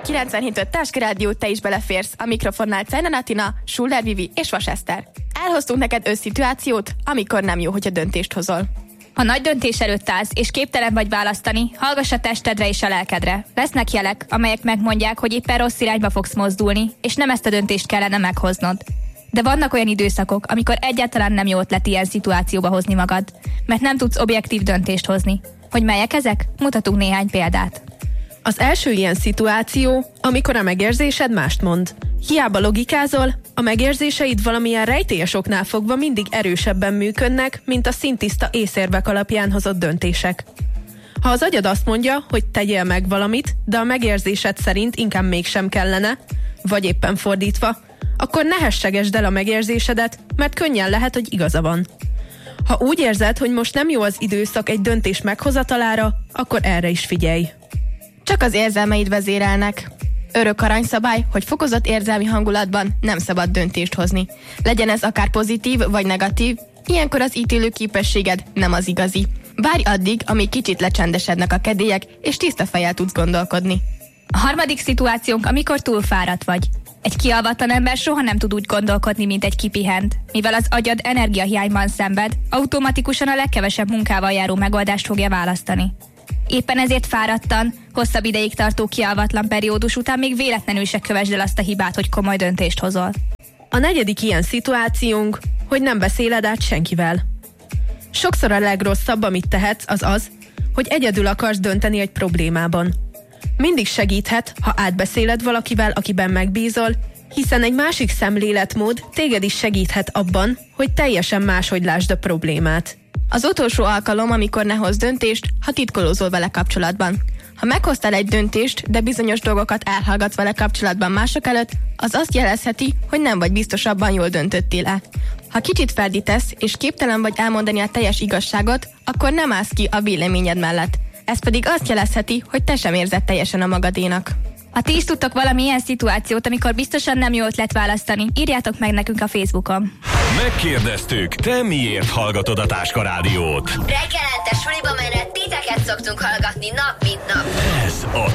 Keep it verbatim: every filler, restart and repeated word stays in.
kilencvenhét öt Táska Rádió, te is beleférsz. A mikrofonnál Czajna Natina, Schuller Vivi és Vas Eszter. Elhoztunk neked összituációt, amikor nem jó, hogyha döntést hozol. Ha nagy döntés előtt állsz, és képtelen vagy választani, hallgass a testedre és a lelkedre. Lesznek jelek, amelyek megmondják, hogy éppen rossz irányba fogsz mozdulni, és nem ezt a döntést kellene meghoznod. De vannak olyan időszakok, amikor egyáltalán nem jó ötlet ilyen szituációba hozni magad, mert nem tudsz objektív döntést hozni. Hogy melyek ezek? Mutatunk néhány példát. Az első ilyen szituáció, amikor a megérzésed mást mond. Hiába logikázol, a megérzéseid valamilyen rejtélyes oknál fogva mindig erősebben működnek, mint a szintiszta észérvek alapján hozott döntések. Ha az agyad azt mondja, hogy tegyél meg valamit, de a megérzésed szerint inkább mégsem kellene, vagy éppen fordítva, akkor ne hessegesd el a megérzésedet, mert könnyen lehet, hogy igaza van. Ha úgy érzed, hogy most nem jó az időszak egy döntés meghozatalára, akkor erre is figyelj. Csak az érzelmeid vezérelnek. Örök aranyszabály, hogy fokozott érzelmi hangulatban nem szabad döntést hozni. Legyen ez akár pozitív vagy negatív, ilyenkor az ítélő képességed nem az igazi. Várj addig, amíg kicsit lecsendesednek a kedélyek, és tiszta fejjel tudsz gondolkodni. A harmadik szituációnk, amikor túl fáradt vagy. Egy kialvatlan ember soha nem tud úgy gondolkodni, mint egy kipihent. Mivel az agyad energiahiányban szenved, automatikusan a legkevesebb munkával járó megoldást fogja választani. Éppen ezért fáradtan, hosszabb ideig tartó kialvatlan periódus után még véletlenül se kövesd el azt a hibát, hogy komoly döntést hozol. A negyedik ilyen szituációnk, hogy nem beszéled át senkivel. Sokszor a legrosszabb, amit tehetsz, az az, hogy egyedül akarsz dönteni egy problémában. Mindig segíthet, ha átbeszéled valakivel, akiben megbízol, hiszen egy másik szemléletmód téged is segíthet abban, hogy teljesen máshogy lásd a problémát. Az utolsó alkalom, amikor ne hozz döntést, ha titkolózol vele kapcsolatban. Ha meghoztál egy döntést, de bizonyos dolgokat elhallgatsz vele kapcsolatban mások előtt, az azt jelezheti, hogy nem vagy biztosabban jól döntöttél el. Ha kicsit ferdítesz, és képtelen vagy elmondani a teljes igazságot, akkor nem állsz ki a véleményed mellett. Ez pedig azt jelezheti, hogy te sem érzed teljesen a magadénak. Ha ti is tudtok valamilyen szituációt, amikor biztosan nem jó ötlet választani, írjátok meg nekünk a Facebookon. Megkérdeztük, te miért hallgatod a Táska Rádiót? Reggelente suliba menet titeket szoktunk hallgatni nap mint nap. Ez a